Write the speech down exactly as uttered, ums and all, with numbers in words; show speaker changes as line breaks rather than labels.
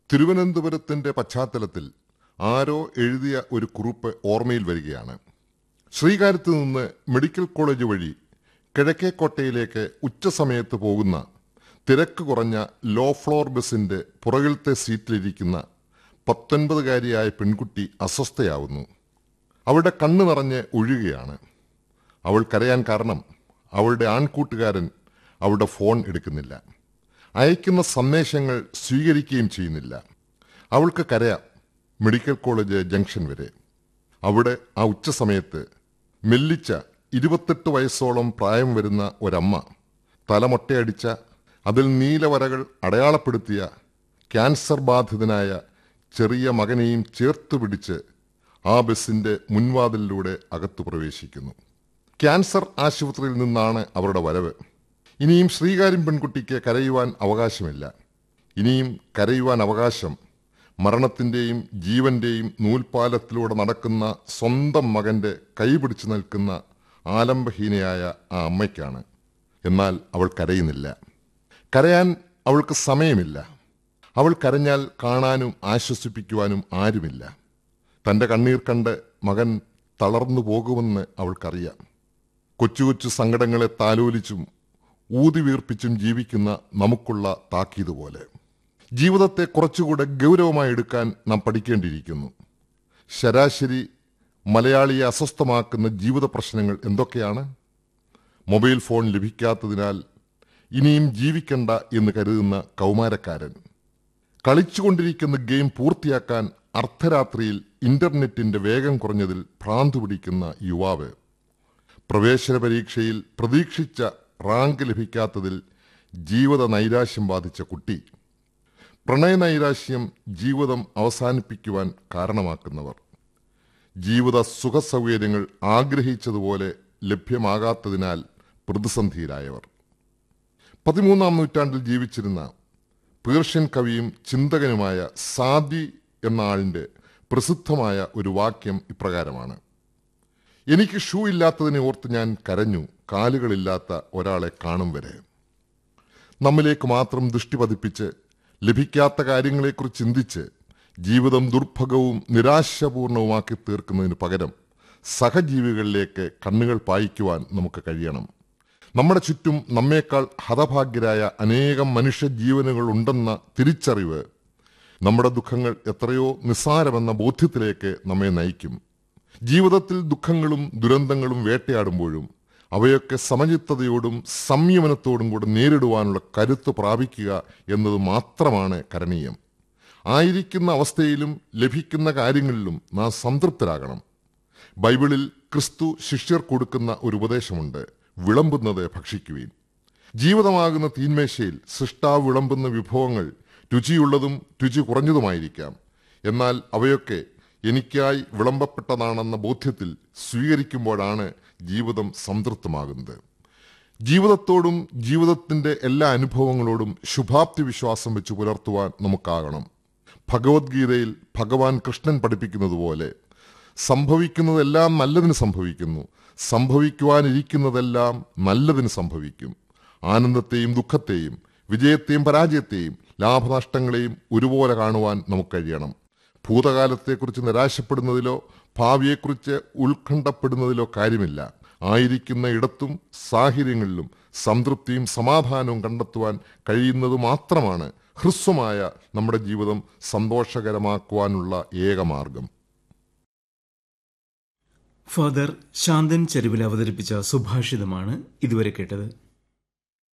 തിരുവനന്തപുരത്തിന്റെ പശ്ചാത്തലത്തിൽ ആരോ എഴുതിയ ഒരു കുറിപ്പ് ഓർമ്മയിൽ വരികയാണ്. ശ്രീകാര്യത്ത് നിന്ന് മെഡിക്കൽ കോളേജ് വഴി കിഴക്കേക്കോട്ടയിലേക്ക് ഉച്ചസമയത്ത് പോകുന്ന തിരക്ക് കുറഞ്ഞ ലോ ഫ്ലോർ ബസിന്റെ പുറകിലത്തെ സീറ്റിലിരിക്കുന്ന പത്തൊൻപതുകാരിയായ പെൺകുട്ടി അസ്വസ്ഥയാവുന്നു. അവളുടെ കണ്ണ് നിറഞ്ഞ് ഒഴുകുകയാണ്. അവൾ കരയാൻ കാരണം അവളുടെ ആൺകൂട്ടുകാരൻ അവളുടെ ഫോൺ എടുക്കുന്നില്ല, അയക്കുന്ന സന്ദേശങ്ങൾ സ്വീകരിക്കുകയും ചെയ്യുന്നില്ല. അവൾക്ക് കരയാം മെഡിക്കൽ കോളേജ് ജംഗ്ഷൻ വരെ. അവിടെ ആ ഉച്ചസമയത്ത് മെല്ലിച്ച ഇരുപത്തെട്ട് വയസ്സോളം പ്രായം വരുന്ന ഒരമ്മ തലമൊട്ടയടിച്ച, അതിൽ നീലവരകൾ അടയാളപ്പെടുത്തിയ ക്യാൻസർ ബാധിതനായ ചെറിയ മകനെയും ചേർത്ത് പിടിച്ച് ആ ബസിന്റെ മുൻവാതിലിലൂടെ അകത്തു പ്രവേശിക്കുന്നു. ക്യാൻസർ ആശുപത്രിയിൽ നിന്നാണ് അവരുടെ വരവ്. ഇനിയും ശ്രീകാര്യം പെൺകുട്ടിക്ക് കരയുവാൻ അവകാശമില്ല. ഇനിയും കരയുവാൻ അവകാശം മരണത്തിന്റെയും ജീവന്റെയും നൂൽപാലത്തിലൂടെ നടക്കുന്ന സ്വന്തം മകന്റെ കൈപിടിച്ചു നിൽക്കുന്ന ആലംബഹീനയായ ആ അമ്മയ്ക്കാണ്. എന്നാൽ അവൾ കരയുന്നില്ല. കരയാൻ അവൾക്ക് സമയമില്ല. അവൾ കരഞ്ഞാൽ കാണാനും ആശ്വസിപ്പിക്കുവാനും ആരുമില്ല. തന്റെ കണ്ണീർ കണ്ട് മകൻ തളർന്നു പോകുമെന്ന് അവൾക്കറിയാം. കൊച്ചു കൊച്ചു സങ്കടങ്ങളെ താലോലിച്ചും ഊതി വീർപ്പിച്ചും ജീവിക്കുന്ന നമുക്കുള്ള താക്കീത് പോലെ ജീവിതത്തെ കുറച്ചുകൂടെ ഗൗരവമായി എടുക്കാൻ നാം പഠിക്കേണ്ടിയിരിക്കുന്നു. ശരാശരി മലയാളിയെ അസ്വസ്ഥമാക്കുന്ന ജീവിത പ്രശ്നങ്ങൾ എന്തൊക്കെയാണ്? മൊബൈൽ ഫോൺ ലഭിക്കാത്തതിനാൽ ഇനിയും ജീവിക്കണ്ട എന്ന് കരുതുന്ന കൗമാരക്കാരൻ, കളിച്ചുകൊണ്ടിരിക്കുന്ന ഗെയിം പൂർത്തിയാക്കാൻ അർദ്ധരാത്രിയിൽ ഇന്റർനെറ്റിന്റെ വേഗം കുറഞ്ഞതിൽ ഭ്രാന്തു പിടിക്കുന്ന യുവാവ്, പ്രവേശന പരീക്ഷയിൽ പ്രതീക്ഷിച്ച റാങ്ക് ലഭിക്കാത്തതിൽ ജീവിത നൈരാശ്യം ബാധിച്ച കുട്ടി, പ്രണയനൈരാശ്യം ജീവിതം അവസാനിപ്പിക്കുവാൻ കാരണമാക്കുന്നവർ, ജീവിത സുഖസൗകര്യങ്ങൾ ആഗ്രഹിച്ചതുപോലെ ലഭ്യമാകാത്തതിനാൽ പ്രതിസന്ധിയിലായവർ. പതിമൂന്നാം നൂറ്റാണ്ടിൽ ജീവിച്ചിരുന്ന പേർഷ്യൻ കവിയും ചിന്തകനുമായ സാദി എന്ന ആളിന്റെ പ്രസിദ്ധമായ ഒരു വാക്യം ഇപ്രകാരമാണ്: എനിക്ക് ഷൂ ഇല്ലാത്തതിനെ ഓർത്ത് ഞാൻ കരഞ്ഞു, കാലുകളില്ലാത്ത ഒരാളെ കാണും വരെ. നമ്മിലേക്ക് മാത്രം ദൃഷ്ടി പതിപ്പിച്ച് ലഭിക്കാത്ത കാര്യങ്ങളെക്കുറിച്ച് ചിന്തിച്ച് ജീവിതം ദുർഭഗവും നിരാശപൂർണവുമാക്കി തീർക്കുന്നതിന് പകരം സഹജീവികളിലേക്ക് കണ്ണുകൾ പായിക്കുവാൻ നമുക്ക് കഴിയണം. നമ്മുടെ ചുറ്റും നമ്മേക്കാൾ ഹതഭാഗ്യരായ അനേകം മനുഷ്യജീവനുകൾ ഉണ്ടെന്ന തിരിച്ചറിവ് നമ്മുടെ ദുഃഖങ്ങൾ എത്രയോ നിസ്സാരമെന്ന ബോധ്യത്തിലേക്ക് നമ്മെ നയിക്കും. ജീവിതത്തിൽ ദുഃഖങ്ങളും ദുരന്തങ്ങളും വേട്ടയാടുമ്പോഴും അവയൊക്കെ സമചിത്തതയോടും സംയമനത്തോടും കൂടെ നേരിടുവാനുള്ള കരുത്ത് പ്രാപിക്കുക എന്നത് മാത്രമാണ് കരണീയം. ആയിരിക്കുന്ന അവസ്ഥയിലും ലഭിക്കുന്ന കാര്യങ്ങളിലും നാം സംതൃപ്തരാകണം. ബൈബിളിൽ ക്രിസ്തു ശിഷ്യർ കൊടുക്കുന്ന ഒരു ഉപദേശമുണ്ട്: വിളമ്പുന്നത് ഭക്ഷിക്കുവീൻ. ജീവിതമാകുന്ന തീന്മേശയിൽ സൃഷ്ടാവ് വിളമ്പുന്ന വിഭവങ്ങൾ രുചിയുള്ളതും രുചി കുറഞ്ഞതുമായിരിക്കാം. എന്നാൽ അവയൊക്കെ എനിക്കായി വിളമ്പപ്പെട്ടതാണെന്ന ബോധ്യത്തിൽ സ്വീകരിക്കുമ്പോഴാണ് ജീവിതം സംതൃപ്തമാകുന്നത്. ജീവിതത്തോടും ജീവിതത്തിന്റെ എല്ലാ അനുഭവങ്ങളോടും ശുഭാപ്തി വിശ്വാസം വെച്ച് പുലർത്തുവാൻ നമുക്കാകണം. ഭഗവത്ഗീതയിൽ ഭഗവാൻ കൃഷ്ണൻ പഠിപ്പിക്കുന്നത് പോലെ സംഭവിക്കുന്നതെല്ലാം നല്ലതിന് സംഭവിക്കുന്നു, സംഭവിക്കുവാനിരിക്കുന്നതെല്ലാം നല്ലതിന് സംഭവിക്കും. ആനന്ദത്തെയും ദുഃഖത്തെയും വിജയത്തെയും പരാജയത്തെയും ലാഭനഷ്ടങ്ങളെയും ഒരുപോലെ കാണുവാൻ നമുക്ക് കഴിയണം. ഭൂതകാലത്തെക്കുറിച്ച് നിരാശപ്പെടുന്നതിലോ ഭാവിയെക്കുറിച്ച് ഉത്കണ്ഠപ്പെടുന്നതിലോ കാര്യമില്ല. ആയിരിക്കുന്ന ഇടത്തും സാഹചര്യങ്ങളിലും സംതൃപ്തിയും സമാധാനവും കണ്ടെത്തുവാൻ കഴിയുന്നത് മാത്രമാണ് ഹ്രസ്വമായ നമ്മുടെ ജീവിതം സന്തോഷകരമാക്കുവാനുള്ള ഏക മാർഗം.
ഫാദർ ശാന്തൻ ചെരുവിൽ അവതരിപ്പിച്ച സുഭാഷിതമാണ് ഇതുവരെ കേട്ടത്.